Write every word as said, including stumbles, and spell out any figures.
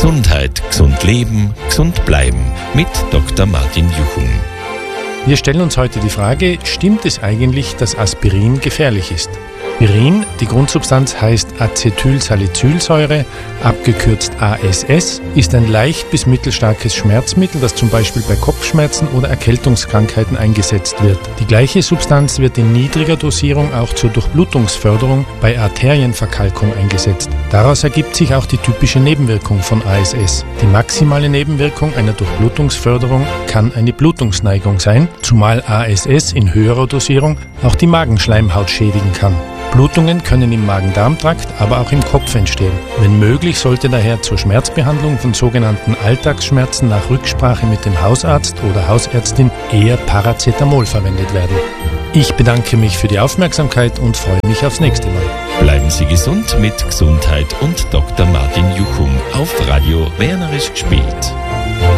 Gesundheit, gesund leben, gesund bleiben mit Doktor Martin Juchum. Wir stellen uns heute die Frage, stimmt es eigentlich, dass Aspirin gefährlich ist? Aspirin, die Grundsubstanz heißt Acetylsalicylsäure, abgekürzt A S S, ist ein leicht bis mittelstarkes Schmerzmittel, das zum Beispiel bei Kopfschmerzen oder Erkältungskrankheiten eingesetzt wird. Die gleiche Substanz wird in niedriger Dosierung auch zur Durchblutungsförderung bei Arterienverkalkung eingesetzt. Daraus ergibt sich auch die typische Nebenwirkung von A S S. Die maximale Nebenwirkung einer Durchblutungsförderung kann eine Blutungsneigung sein, zumal A S S in höherer Dosierung auch die Magenschleimhaut schädigen kann. Blutungen können im Magen-Darm-Trakt, aber auch im Kopf entstehen. Wenn möglich, sollte daher zur Schmerzbehandlung von sogenannten Alltagsschmerzen nach Rücksprache mit dem Hausarzt oder Hausärztin eher Paracetamol verwendet werden. Ich bedanke mich für die Aufmerksamkeit und freue mich aufs nächste Mal. Bleiben Sie gesund mit Gesundheit und Doktor Martin Juchum auf Radio Wernerisch gespielt.